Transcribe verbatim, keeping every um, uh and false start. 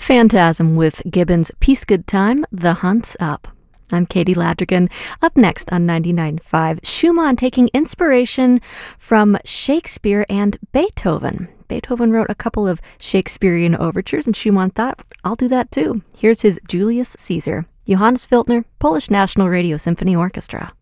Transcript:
Phantasm with Gibbons' Peace Good Time, The Hunt's Up. I'm Katie Ladrigan. Up next on ninety-nine point five, Schumann taking inspiration from Shakespeare and Beethoven. Beethoven wrote a couple of Shakespearean overtures, and Schumann thought, I'll do that too. Here's his Julius Caesar. Johannes Filtner, Polish National Radio Symphony Orchestra.